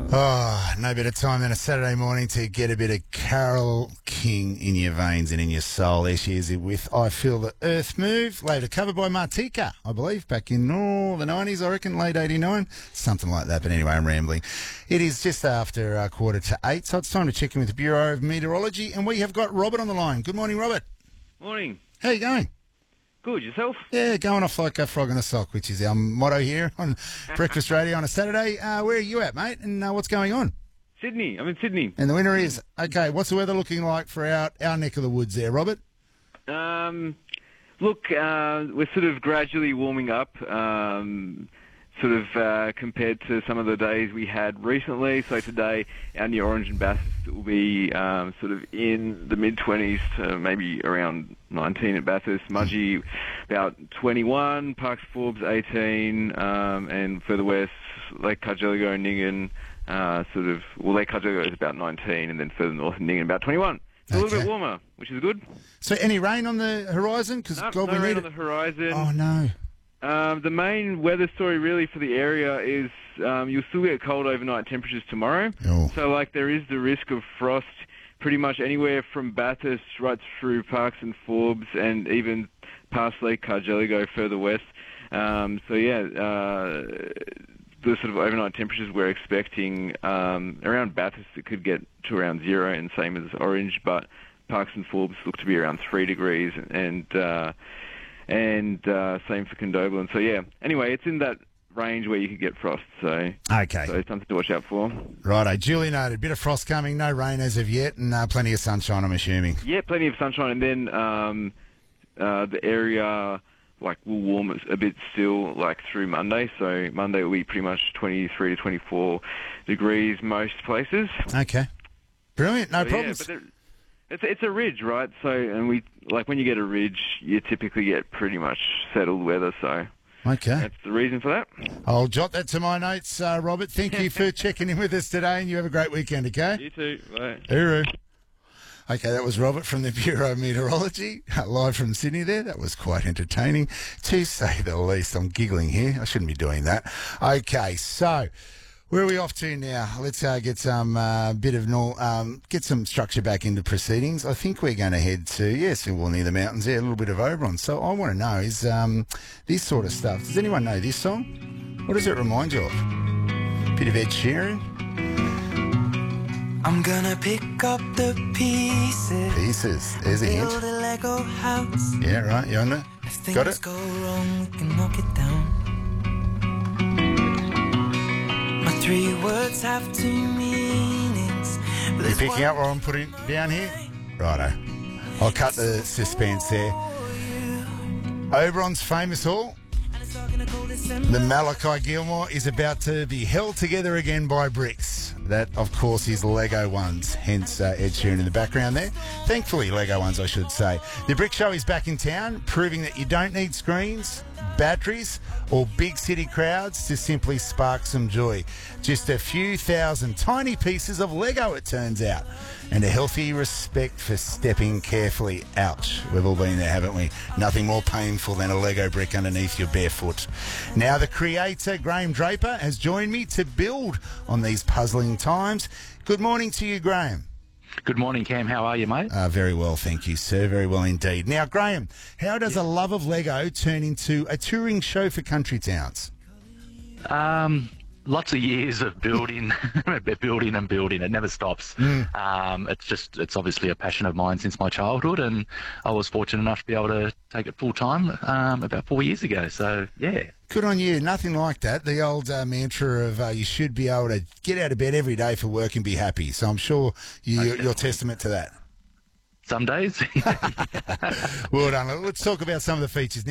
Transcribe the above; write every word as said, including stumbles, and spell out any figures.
Oh, no better time than a Saturday morning to get a bit of Carole King in your veins and in your soul. There she is with I Feel the Earth Move, later covered by Martika, I believe, back in oh, the nineties, I reckon, late eighty-nine, something like that. But anyway, I'm rambling. It is just after uh, quarter to eight, so it's time to check in with the Bureau of Meteorology, and we have got Robert on the line. Good morning, Robert. Morning. How you going? Good, yourself? Yeah, going off like a frog in a sock, which is our motto here on Breakfast Radio on a Saturday. Uh, where are you at, mate, and uh, what's going on? Sydney. I'm in Sydney. And the winner is, okay, what's the weather looking like for our, our neck of the woods there, Robert? Um, look, uh, we're sort of gradually warming up, um, sort of uh, compared to some of the days we had recently. So today, our New Orange and Bathurst will be um, sort of in the mid-twenties to maybe around nineteen at Bathurst. Mudgee about twenty-one, Parks Forbes eighteen, um, and further west, Lake Cargelligo and Nyngan, uh, sort of, well, Lake Cargelligo is about nineteen, and then further north, Nyngan about twenty-one. It's okay. A little bit warmer, which is good. So any rain on the horizon? Because no, God, no we rain need on it. the horizon. Oh, no. Um, the main weather story really for the area is um, you'll still get cold overnight temperatures tomorrow. Oh. So, like, there is the risk of frost pretty much anywhere from Bathurst right through Parks and Forbes and even past Lake Cargelligo further west. Um, so, yeah, uh, the sort of overnight temperatures we're expecting um, around Bathurst, it could get to around zero, and same as Orange, but Parks and Forbes look to be around three degrees, and uh, and uh, same for Condobolin. So, yeah, anyway, it's in that range where you could get frost, so okay, so something to watch out for. Righto, duly noted. Bit of frost coming, no rain as of yet, and uh, plenty of sunshine, I'm assuming. Yeah, plenty of sunshine, and then um, uh, the area like will warm a bit still, like through Monday. So Monday will be pretty much twenty-three to twenty-four degrees most places. Okay, brilliant, no so, problems. Yeah, but there, it's it's a ridge, right? So and we like when you get a ridge, you typically get pretty much settled weather. So. Okay. That's the reason for that. I'll jot that to my notes, uh, Robert. Thank you for checking in with us today, and you have a great weekend, okay? You too. Bye. Hooroo. Okay, that was Robert from the Bureau of Meteorology, live from Sydney there. That was quite entertaining, to say the least. I'm giggling here. I shouldn't be doing that. Okay, so where are we off to now? Let's uh, get some uh, bit of nor- um, get some structure back into proceedings. I think we're going to head to, yes, well, near the mountains there, a little bit of Oberon. So I want to know is um, this sort of stuff. Does anyone know this song? What does it remind you of? Bit of Ed Sheeran? I'm gonna pick up the pieces. Pieces. There's a hint. Build a Lego house. Yeah, right. You on it? If Got things it? go wrong, we can knock it down. My three words have two meanings. But You there's picking one up what I'm putting down here? Righto. I'll cut the suspense there. Oberon's famous hall, and it's not gonna go December. the Malachi Gilmore, is about to be held together again by bricks. That, of course, is Lego ones, hence uh, Ed Sheeran in the background there. Thankfully, Lego ones, I should say. The Brick Show is back in town, proving that you don't need screens, batteries, or big city crowds to simply spark some joy. Just a few thousand tiny pieces of Lego, it turns out. And a healthy respect for stepping carefully. Ouch. We've all been there, haven't we? Nothing more painful than a Lego brick underneath your bare foot. Now, the creator, Graham Draper, has joined me to build on these puzzling times. Good morning to you, Graham. Good morning, Cam. How are you, mate? Uh, very well, thank you, sir. Very well indeed. Now, Graham, how does a love of Lego turn into a touring show for country towns? Um, lots of years of building, building and building. It never stops. Mm. Um, it's just, it's obviously a passion of mine since my childhood, and I was fortunate enough to be able to take it full time um, about four years ago. So, yeah. Good on you. Nothing like that. The old uh, mantra of uh, you should be able to get out of bed every day for work and be happy. So I'm sure you, Okay. you're testament to that. Some days. Well done. Let's talk about some of the features now.